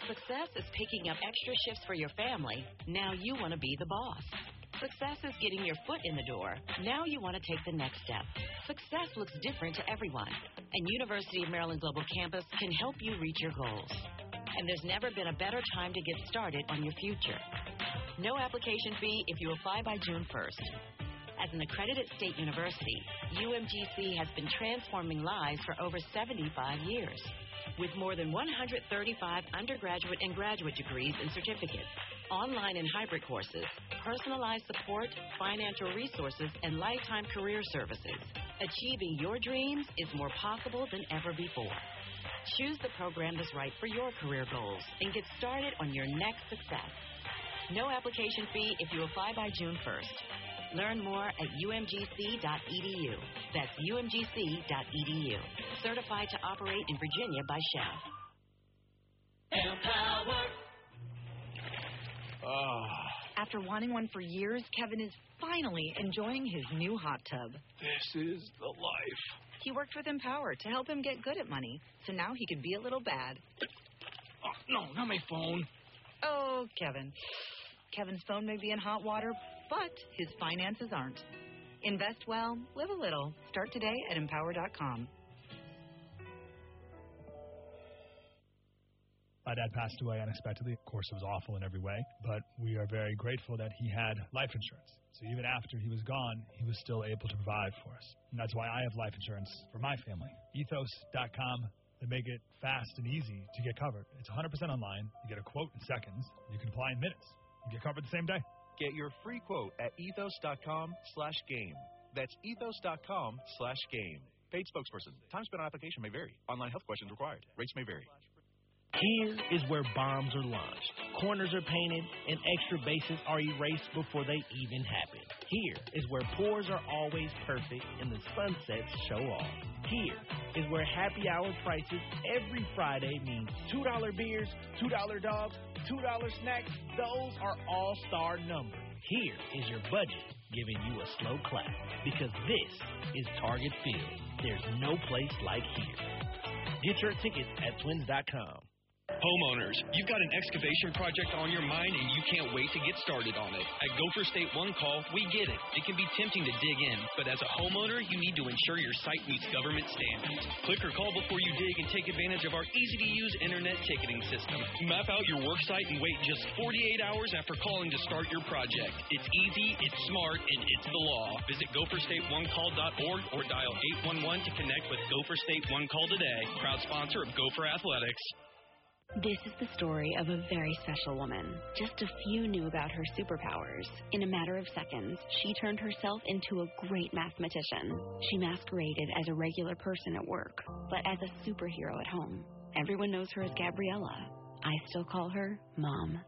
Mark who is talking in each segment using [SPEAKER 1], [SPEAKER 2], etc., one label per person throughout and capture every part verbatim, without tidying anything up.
[SPEAKER 1] Success is picking up extra shifts for your family. Now you want to be the boss. Success is getting your foot in the door. Now you want to take the next step. Success looks different to everyone, and University of Maryland Global Campus can help you reach your goals. And there's never been a better time to get started on your future. No application fee if you apply by June first. As an accredited state university, U M G C has been transforming lives for over seventy-five years. With more than one hundred thirty-five undergraduate and graduate degrees and certificates, online and hybrid courses, personalized support, financial resources, and lifetime career services, achieving your dreams is more possible than ever before. Choose the program that's right for your career goals and get started on your next success. No application fee if you apply by June first. Learn more at U M G C dot E D U. That's U M G C dot E D U. Certified to operate in Virginia by Shell.
[SPEAKER 2] Empower.
[SPEAKER 3] Oh.
[SPEAKER 4] After wanting one for years, Kevin is finally enjoying his new hot tub.
[SPEAKER 3] This is the life.
[SPEAKER 4] He worked with Empower to help him get good at money, so now he could be a little bad.
[SPEAKER 3] Oh, no, not my phone.
[SPEAKER 4] Oh, Kevin. Kevin's phone may be in hot water, but his finances aren't. Invest well, live a little. Start today at empower dot com.
[SPEAKER 5] My dad passed away unexpectedly. Of course, it was awful in every way, but we are very grateful that he had life insurance. So even after he was gone, he was still able to provide for us. And that's why I have life insurance for my family. ethos dot com. They make it fast and easy to get covered. It's one hundred percent online. You get a quote in seconds. You can apply in minutes. You get covered the same day.
[SPEAKER 6] Get your free quote at ethos dot com slash game. That's ethos dot com slash game. Paid spokesperson. Time spent on application may vary. Online health questions required. Rates may vary.
[SPEAKER 7] Here is where bombs are launched, corners are painted, and extra bases are erased before they even happen. Here is where pours are always perfect and the sunsets show off. Here is where happy hour prices every Friday means two dollar beers, two dollar dogs, two dollar snacks. Those are all-star numbers. Here is your budget giving you a slow clap, because this is Target Field. There's no place like here. Get your tickets at twins dot com.
[SPEAKER 8] Homeowners, you've got an excavation project on your mind and you can't wait to get started on it. At Gopher State One Call, we get it. It can be tempting to dig in, but as a homeowner, you need to ensure your site meets government standards. Click or call before you dig and take advantage of our easy-to-use internet ticketing system. Map out your work site and wait just forty-eight hours after calling to start your project. It's easy, it's smart, and it's the law. Visit gopher state one call dot org or dial eight one one to connect with Gopher State One Call today. Proud sponsor of Gopher Athletics.
[SPEAKER 9] This is the story of a very special woman. Just a few knew about her superpowers. In a matter of seconds, she turned herself into a great mathematician. She masqueraded as a regular person at work, but as a superhero at home. Everyone knows her as Gabriella. I still call her Mom.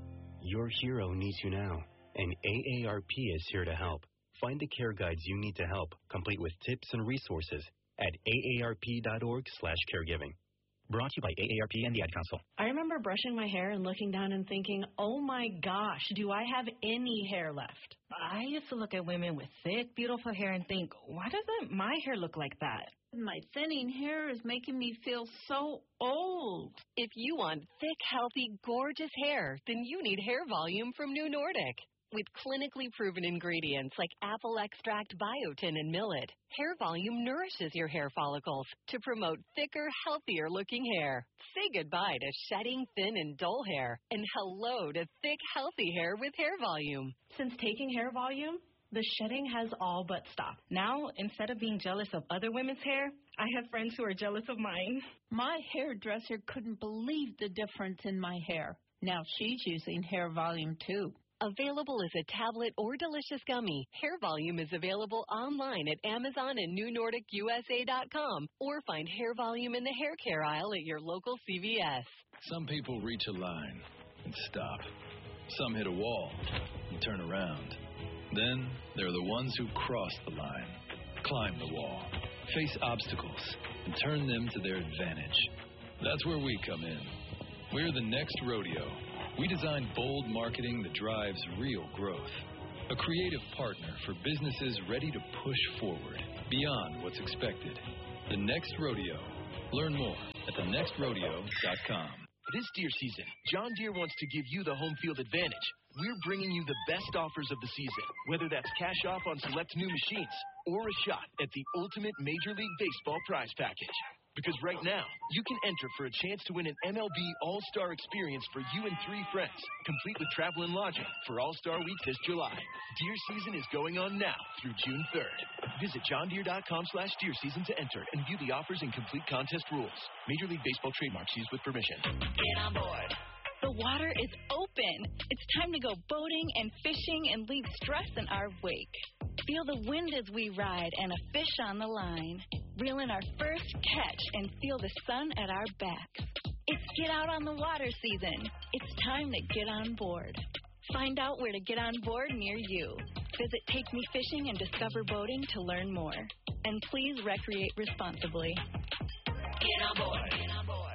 [SPEAKER 10] Your hero needs you now, and A A R P is here to help. Find the care guides you need to help, complete with tips and resources, at A A R P dot org slash caregiving. Brought to you by A A R P and the Ad Council.
[SPEAKER 11] I remember brushing my hair and looking down and thinking, oh my gosh, do I have any hair left? I used to look at women with thick, beautiful hair and think, why doesn't my hair look like that?
[SPEAKER 12] My thinning hair is making me feel so old.
[SPEAKER 13] If you want thick, healthy, gorgeous hair, then you need Hair Volume from New Nordic. With clinically proven ingredients like apple extract, biotin, and millet, Hair Volume nourishes your hair follicles to promote thicker, healthier-looking hair. Say goodbye to shedding, thin, and dull hair, and hello to thick, healthy hair with Hair Volume.
[SPEAKER 11] Since taking Hair Volume, the shedding has all but stopped. Now, instead of being jealous of other women's hair, I have friends who are jealous of mine.
[SPEAKER 12] My hairdresser couldn't believe the difference in my hair. Now she's using Hair Volume, too.
[SPEAKER 13] Available as a tablet or delicious gummy, Hair Volume is available online at Amazon and New Nordic U S A dot com, or find Hair Volume in the hair care aisle at your local C V S.
[SPEAKER 14] Some people reach a line and stop. Some hit a wall and turn around. Then there are the ones who cross the line, climb the wall, face obstacles, and turn them to their advantage. That's where we come in. We're the Next Rodeo. We design bold marketing that drives real growth. A creative partner for businesses ready to push forward beyond what's expected. The Next Rodeo. Learn more at the next rodeo dot com.
[SPEAKER 2] This Deere season, John Deere wants to give you the home field advantage. We're bringing you the best offers of the season, whether that's cash off on select new machines or a shot at the ultimate Major League Baseball prize package. Because right now, you can enter for a chance to win an M L B All-Star experience for you and three friends, complete with travel and lodging for All-Star Week this July. Deere season is going on now through June third. Visit johndeere.com slash deer season to enter and view the offers and complete contest rules. Major League Baseball trademarks used with permission.
[SPEAKER 15] Get on board. The water is open. It's time to go boating and fishing and leave stress in our wake. Feel the wind as we ride and a fish on the line. Reel in our first catch and feel the sun at our backs. It's get out on the water season. It's time to get on board. Find out where to get on board near you. Visit Take Me Fishing and Discover Boating to learn more. And please recreate responsibly. Get on board. Get on board.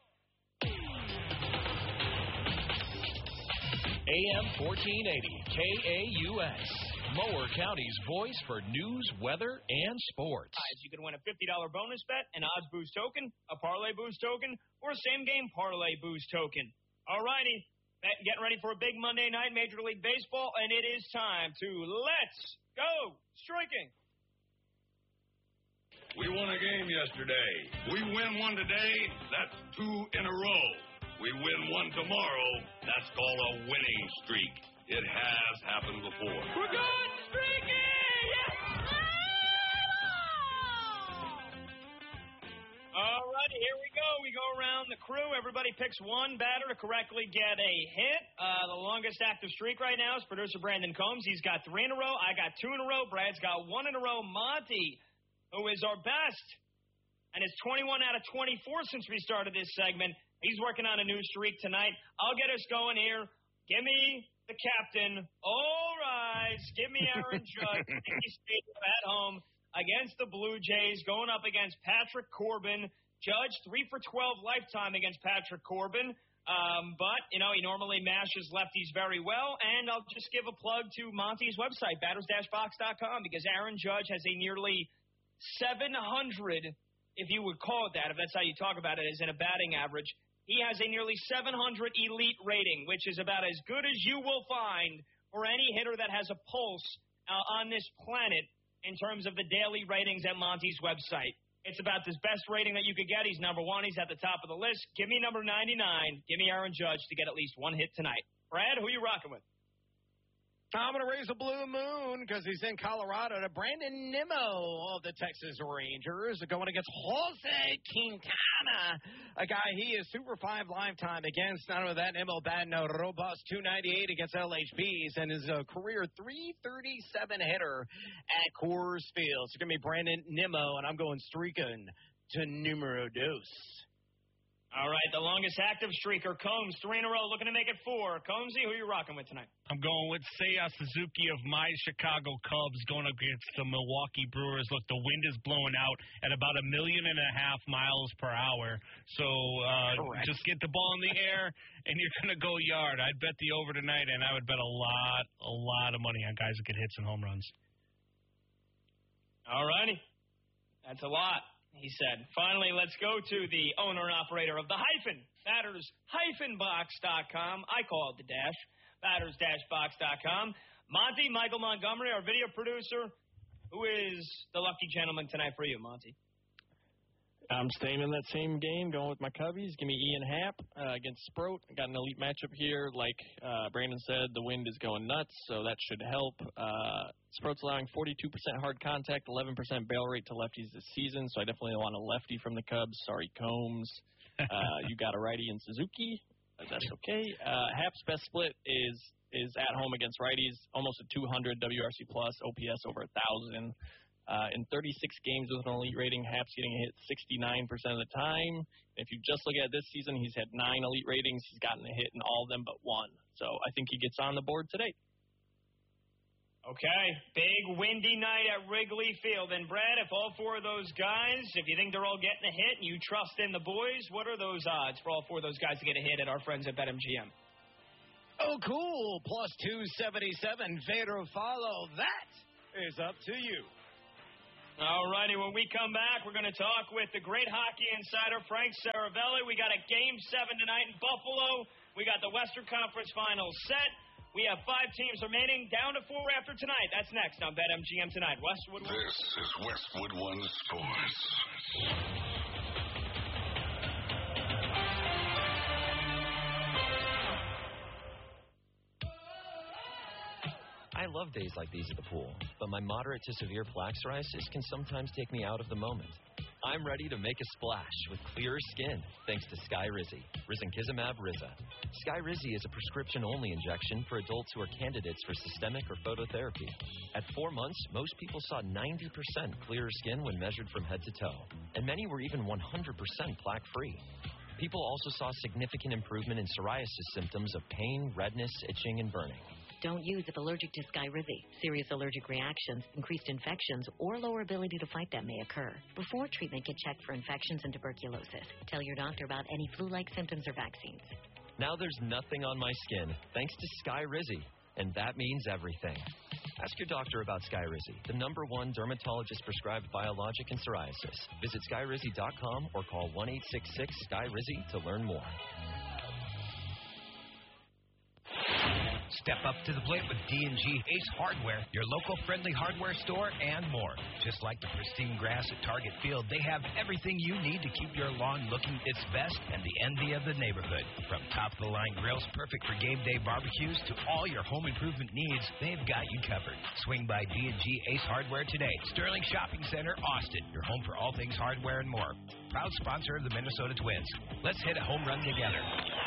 [SPEAKER 6] A M fourteen eighty, K A U S, Mower County's voice for news, weather, and sports.
[SPEAKER 16] You can win a fifty dollars bonus bet, an odds boost token, a parlay boost token, or a same-game parlay boost token. All righty, getting ready for a big Monday night Major League Baseball, and it is time to Let's Go Striking.
[SPEAKER 17] We won a game yesterday. We win one today, that's two in a row. We win one tomorrow, that's called a winning streak. It has happened before.
[SPEAKER 16] We're going streaking! Yes! All righty, here we go. We go around the crew. Everybody picks one batter to correctly get a hit. Uh, the longest active streak right now is producer Brandon Combs. He's got three in a row. I got two in a row. Brad's got one in a row. Monty, who is our best, and is twenty-one out of twenty-four since we started this segment. He's working on a new streak tonight. I'll get us going here. Give me the captain. All rise. Give me Aaron Judge. At home against the Blue Jays, going up against Patrick Corbin. Judge, three for twelve lifetime against Patrick Corbin. Um, but, you know, he normally mashes lefties very well. And I'll just give a plug to Monty's website, batters dash box dot com, because Aaron Judge has a nearly seven hundred, if you would call it that, if that's how you talk about it, as in a batting average. He has a nearly seven hundred elite rating, which is about as good as you will find for any hitter that has a pulse uh, on this planet in terms of the daily ratings at Monty's website. It's about the best rating that you could get. He's number one. He's at the top of the list. Give me number ninety-nine. Give me Aaron Judge to get at least one hit tonight. Brad, who are you rocking with?
[SPEAKER 18] I'm going to raise a blue moon because he's in Colorado to Brandon Nimmo of the Texas Rangers going against Jose Quintana, a guy he is Super five lifetime against. Not only that, Nimmo batting a robust two ninety-eight against L H Bs and is a career three thirty-seven hitter at Coors Field. So give me Brandon Nimmo, and I'm going streaking to numero dos.
[SPEAKER 16] All right, the longest active streaker, Combs, three in a row, looking to make it four. Combsy, who are you rocking with tonight?
[SPEAKER 7] I'm going with Seiya Suzuki of my Chicago Cubs going up against the Milwaukee Brewers. Look, the wind is blowing out at about a million and a half miles per hour. So uh, just get the ball in the air, and you're going to go yard. I'd bet the over tonight, and I would bet a lot, a lot of money on guys that get hits and home runs.
[SPEAKER 16] All righty. That's a lot, he said. Finally, let's go to the owner and operator of the hyphen, batters box dot com. I call it the dash, batters dash box dot com. Monty, Michael Montgomery, our video producer. Who is the lucky gentleman tonight for you, Monty?
[SPEAKER 19] I'm staying in that same game, going with my Cubbies. Give me Ian Happ uh, against Sproat. Got an elite matchup here. Like uh, Brandon said, the wind is going nuts, so that should help. Uh, Sproat's allowing forty-two percent hard contact, eleven percent bail rate to lefties this season, so I definitely want a lefty from the Cubs. Sorry, Combs. Uh, you got a righty in Suzuki. That's okay. Uh, Happ's best split is is at home against righties, almost a two hundred W R C plus, O P S over one thousand. Uh, in thirty-six games with an elite rating, Happ's getting a hit sixty-nine percent of the time. If you just look at this season, he's had nine elite ratings. He's gotten a hit in all of them but one. So I think he gets on the board today.
[SPEAKER 16] Okay, big windy night at Wrigley Field. And, Brad, if all four of those guys, if you think they're all getting a hit and you trust in the boys, what are those odds for all four of those guys to get a hit at our friends at BetMGM?
[SPEAKER 18] Oh, cool. Plus two seventy-seven. Vader follow. That is up to you.
[SPEAKER 16] All righty, when we come back, we're going to talk with the great hockey insider, Frank Saravelli. We got a Game seven tonight in Buffalo. We got the Western Conference Finals set. We have five teams remaining, down to four after tonight. That's next on BetMGM Tonight. Westwood One.
[SPEAKER 17] This is Westwood One Sports.
[SPEAKER 20] I love days like these at the pool, but my moderate to severe plaque psoriasis can sometimes take me out of the moment. I'm ready to make a splash with clearer skin thanks to Skyrizi, Risankizumab Riza. Skyrizi is a prescription-only injection for adults who are candidates for systemic or phototherapy. At four months, most people saw ninety percent clearer skin when measured from head to toe, and many were even one hundred percent plaque-free. People also saw significant improvement in psoriasis symptoms of pain, redness, itching, and burning.
[SPEAKER 21] Don't use if allergic to Skyrizi. Serious allergic reactions, increased infections, or lower ability to fight them may occur. Before treatment, get checked for infections and tuberculosis. Tell your doctor about any flu-like symptoms or vaccines.
[SPEAKER 20] Now there's nothing on my skin thanks to Skyrizi, and that means everything. Ask your doctor about Skyrizi, the number one dermatologist-prescribed biologic in psoriasis. Visit Skyrizi dot com or call one eight six six Skyrizi to learn more.
[SPEAKER 22] Step up to the plate with D and G Ace Hardware, your local friendly hardware store and more. Just like the pristine grass at Target Field, they have everything you need to keep your lawn looking its best and the envy of the neighborhood. From top-of-the-line grills perfect for game day barbecues to all your home improvement needs, they've got you covered. Swing by D and G Ace Hardware today. Sterling Shopping Center, Austin, your home for all things hardware and more. Proud sponsor of the Minnesota Twins. Let's hit a home run together.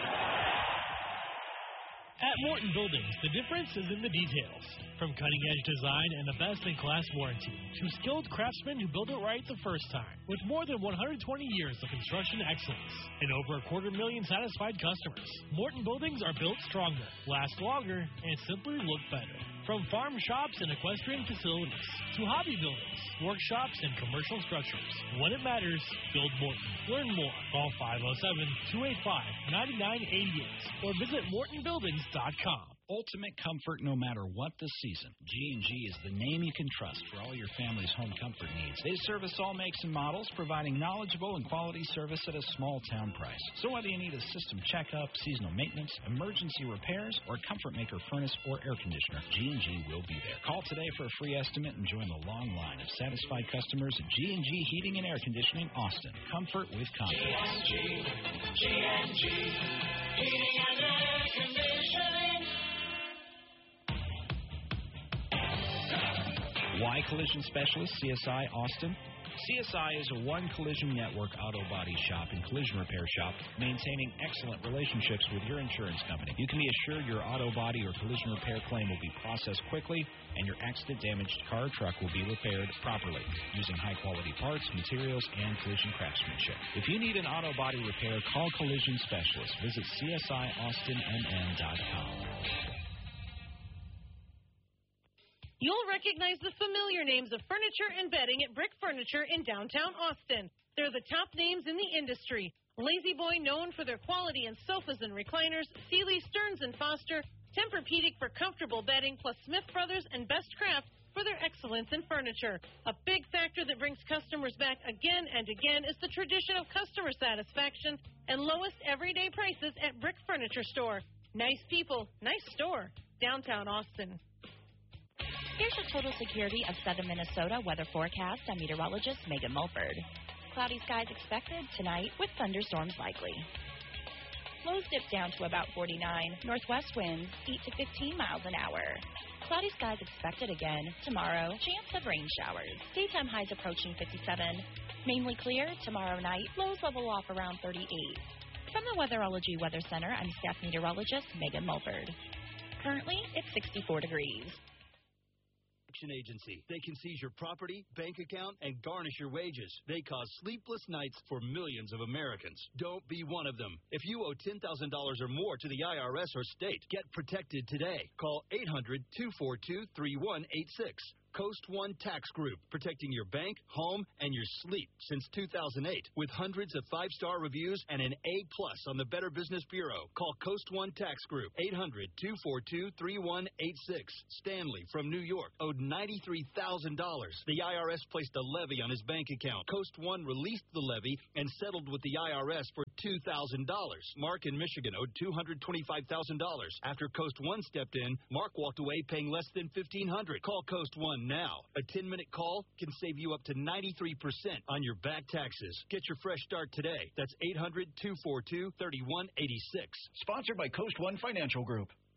[SPEAKER 23] At Morton Buildings, the difference is in the details. From cutting-edge design and a best-in-class warranty to skilled craftsmen who build it right the first time. With more than one hundred twenty years of construction excellence and over a quarter million satisfied customers, Morton Buildings are built stronger, last longer, and simply look better. From farm shops and equestrian facilities to hobby buildings, workshops, and commercial structures. When it matters, build Morton. Learn more. Call five oh seven, two eight five, nine nine eight eight or visit morton buildings dot com.
[SPEAKER 24] Ultimate comfort no matter what the season. G and G is the name you can trust for all your family's home comfort needs. They service all makes and models, providing knowledgeable and quality service at a small town price. So whether you need a system checkup, seasonal maintenance, emergency repairs, or comfort maker furnace or air conditioner, G and G will be there. Call today for a free estimate and join the long line of satisfied customers at G and G Heating and Air Conditioning, Austin. Comfort with confidence.
[SPEAKER 25] G and G, G and G, Heating and Air Conditioning.
[SPEAKER 24] Why Collision Specialist, C S I, Austin? C S I is a one collision network auto body shop and collision repair shop, maintaining excellent relationships with your insurance company. You can be assured your auto body or collision repair claim will be processed quickly, and your accident-damaged car or truck will be repaired properly, using high-quality parts, materials, and collision craftsmanship. If you need an auto body repair, call Collision Specialist. Visit C S I Austin M N dot com.
[SPEAKER 26] You'll recognize the familiar names of furniture and bedding at Brick Furniture in downtown Austin. They're the top names in the industry. Lazy Boy, known for their quality in sofas and recliners, Sealy, Stearns and Foster, Tempur-Pedic for comfortable bedding, plus Smith Brothers and Best Craft for their excellence in furniture. A big factor that brings customers back again and again is the tradition of customer satisfaction and lowest everyday prices at Brick Furniture Store. Nice people, nice store, downtown Austin.
[SPEAKER 27] Here's your total security of southern Minnesota weather forecast. I'm meteorologist Megan Mulford. Cloudy skies expected tonight with thunderstorms likely. Lows dip down to about forty-nine. Northwest winds eight to fifteen miles an hour. Cloudy skies expected again tomorrow. Chance of rain showers. Daytime highs approaching fifty-seven. Mainly clear tomorrow night. Lows level off around thirty-eight. From the Weatherology Weather Center, I'm staff meteorologist Megan Mulford. Currently, it's sixty-four degrees.
[SPEAKER 28] Agency. They can seize your property, bank account, and garnish your wages. They cause sleepless nights for millions of Americans. Don't be one of them. If you owe ten thousand dollars or more to the I R S or state, get protected today. Call eight hundred, two four two, three one eight six Coast One Tax Group, protecting your bank, home, and your sleep since two thousand eight. With hundreds of five-star reviews and an A plus on the Better Business Bureau. Call Coast One Tax Group, eight hundred, two four two, three one eight six. Stanley from New York owed ninety-three thousand dollars. The I R S placed a levy on his bank account. Coast One released the levy and settled with the I R S for two thousand dollars. Mark in Michigan owed two hundred twenty-five thousand dollars. After Coast One stepped in, Mark walked away paying less than fifteen hundred dollars. Call Coast One now. A ten-minute call can save you up to ninety-three percent on your back taxes. Get your fresh start today. That's eight hundred, two four two, three one eight six.
[SPEAKER 1] Sponsored by Coast One Financial Group.